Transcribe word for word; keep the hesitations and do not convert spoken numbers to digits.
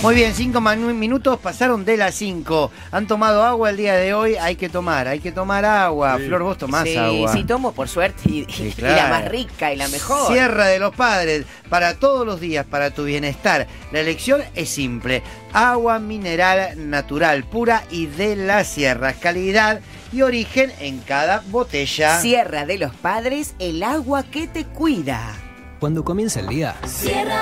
Muy bien, cinco minutos pasaron de las cinco. ¿Han tomado agua el día de hoy? Hay que tomar, hay que tomar agua. Sí. Flor, vos tomás sí, agua. Sí, tomo por suerte y, sí, claro. y la más rica y la mejor. Sierra de los Padres, para todos los días, para tu bienestar. La elección es simple. Agua mineral natural, pura y de las sierras. Calidad y origen en cada botella. Sierra de los Padres, el agua que te cuida. Cuando comienza el día. Sierra